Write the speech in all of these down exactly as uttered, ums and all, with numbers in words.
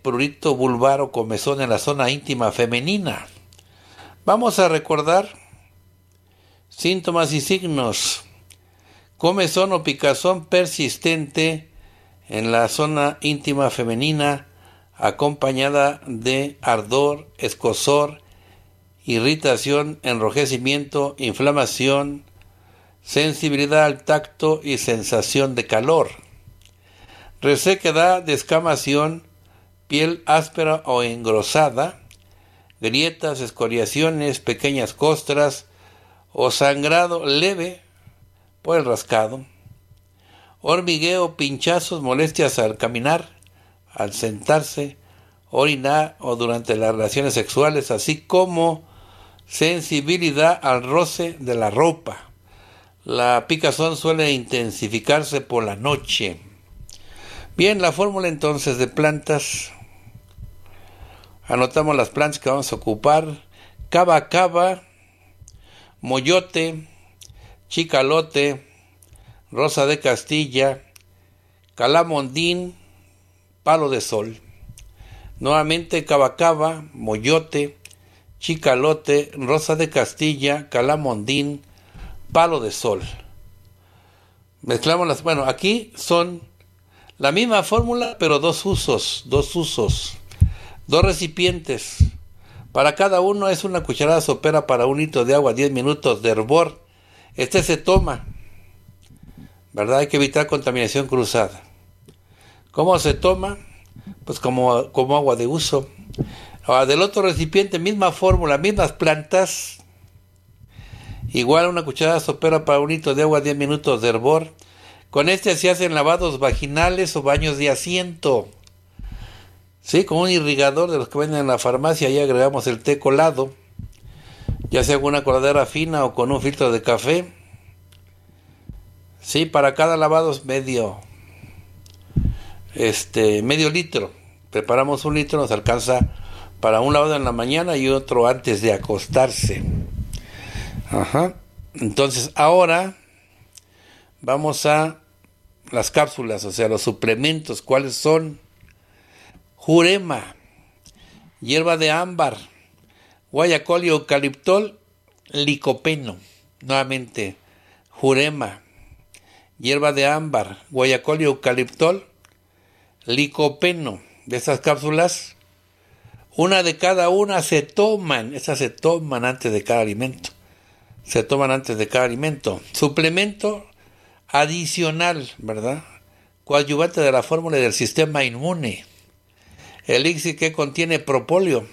prurito vulvar o comezón en la zona íntima femenina. Vamos a recordar síntomas y signos. Comezón o picazón persistente en la zona íntima femenina, acompañada de ardor, escozor, irritación, enrojecimiento, inflamación, sensibilidad al tacto y sensación de calor. Resequedad, descamación, piel áspera o engrosada, grietas, escoriaciones, pequeñas costras o sangrado leve por el rascado. Hormigueo, pinchazos, molestias al caminar, al sentarse, orinar o durante las relaciones sexuales, así como sensibilidad al roce de la ropa. La picazón suele intensificarse por la noche. Bien, la fórmula entonces de plantas. Anotamos las plantas que vamos a ocupar: cava cava, moyote, chicalote, rosa de Castilla, calamondín, palo de sol. Nuevamente cava cava, moyote, chicalote, rosa de Castilla, calamondín, palo de sol. Mezclamos las, bueno, aquí son la misma fórmula, pero dos usos, dos usos, dos recipientes. Para cada uno es una cucharada sopera para un litro de agua, diez minutos de hervor. Este se toma, ¿verdad? Hay que evitar contaminación cruzada. ¿Cómo se toma? Pues como, como agua de uso. Ahora, del otro recipiente, misma fórmula, mismas plantas. Igual una cucharada sopera para un litro de agua, diez minutos de hervor. Con este se hacen lavados vaginales o baños de asiento. Sí, con un irrigador de los que venden en la farmacia, ahí agregamos el té colado, ya sea con una coladera fina o con un filtro de café. Sí, para cada lavado es medio, este, medio litro. Preparamos un litro, nos alcanza para un lavado en la mañana y otro antes de acostarse. Ajá. Entonces ahora vamos a las cápsulas, o sea, los suplementos. ¿Cuáles son? Jurema, hierba de ámbar, guayacol y eucaliptol, licopeno. Nuevamente, jurema, hierba de ámbar, guayacol y eucaliptol, licopeno. De estas cápsulas, una de cada una se toman, esas se toman antes de cada alimento. Se toman antes de cada alimento. Suplemento adicional, ¿verdad? Coadyuvante de la fórmula del sistema inmune. Elixir que contiene propóleo.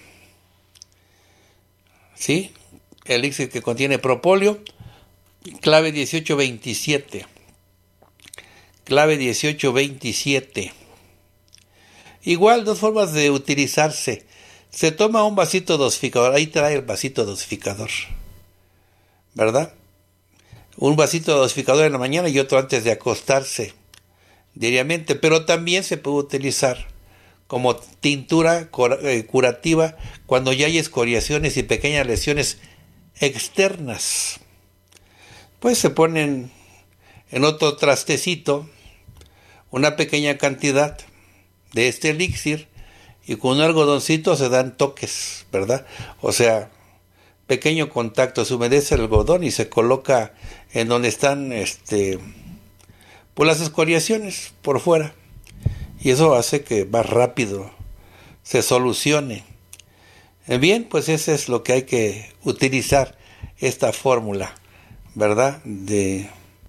¿Sí? Elixir que contiene propóleo. Clave dieciocho veintisiete. Clave dieciocho veintisiete. Igual, dos formas de utilizarse. Se toma un vasito dosificador. Ahí trae el vasito dosificador, ¿verdad? Un vasito dosificador en la mañana y otro antes de acostarse diariamente. Pero también se puede utilizar como tintura curativa cuando ya hay escoriaciones y pequeñas lesiones externas. Pues se ponen en otro trastecito una pequeña cantidad de este elixir y con un algodoncito se dan toques, ¿verdad? O sea, pequeño contacto, se humedece el algodón y se coloca en donde están este, pues las escoriaciones por fuera. Y eso hace que más rápido se solucione. Bien, pues ese es lo que hay que utilizar, esta fórmula, ¿verdad? De,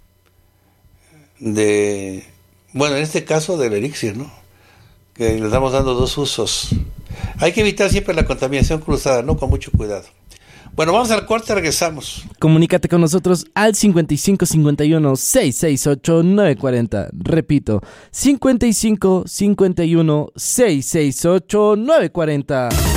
de, bueno, en este caso del elixir, ¿no? Que le estamos dando dos usos. Hay que evitar siempre la contaminación cruzada, ¿no? Con mucho cuidado. Bueno, vamos al corte, regresamos. Comunícate con nosotros al cincuenta y cinco cincuenta y uno seiscientos sesenta y ocho novecientos cuarenta. Repito, cincuenta y cinco cincuenta y uno seiscientos sesenta y ocho novecientos cuarenta.